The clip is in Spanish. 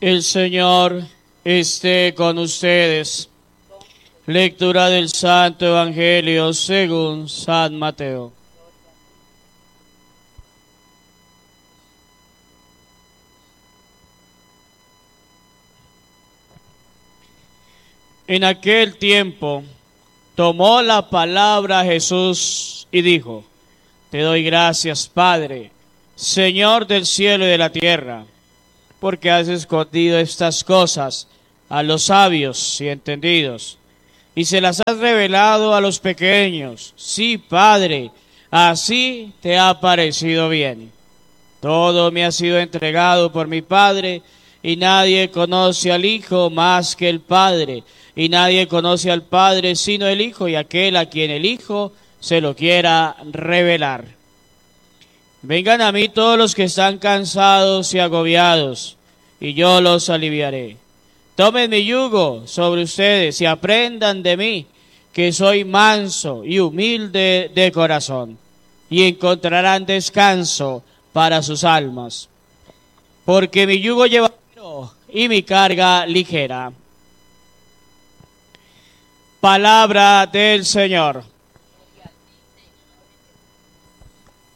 El Señor esté con ustedes. Lectura del Santo Evangelio según San Mateo. En aquel tiempo tomó la palabra Jesús y dijo: Te doy gracias, Padre, Señor del cielo y de la tierra, porque has escondido estas cosas a los sabios y entendidos, y se las has revelado a los pequeños. Sí, Padre, así te ha parecido bien. Todo me ha sido entregado por mi Padre, y nadie conoce al Hijo más que el Padre, y nadie conoce al Padre sino el Hijo y aquel a quien el Hijo se lo quiera revelar. Vengan a mí todos los que están cansados y agobiados, y yo los aliviaré. Tomen mi yugo sobre ustedes y aprendan de mí, que soy manso y humilde de corazón, y encontrarán descanso para sus almas. Porque mi yugo llevadero y mi carga ligera. Palabra del Señor.